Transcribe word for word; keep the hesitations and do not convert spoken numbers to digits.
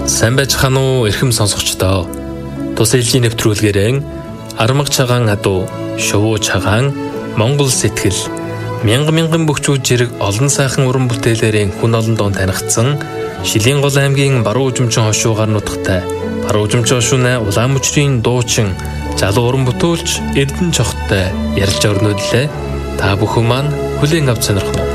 Сайн байцгаана уу эрхэм сонсогчдоо. Тус ээлжийн нэвтрүүлгээрэн Армаг цагаан адуу, Шувуу цагаан, Монгол сэтгэл, мянган мянган бөхчүүд жирэг олон сайхан уран бүтээлээрийн хүн олон донд танигдсан Шилийн гол аймгийн Баруун Ужимчин хошуугаар нутагтай Баруун Ужимчин хошууны улаан мөчрийн дуучин залуу уран бүтээлч Эрдэнэ Цогттой ярилцж өрнөдлөө. Та бүхэн маань хүлээн авч сонирхно.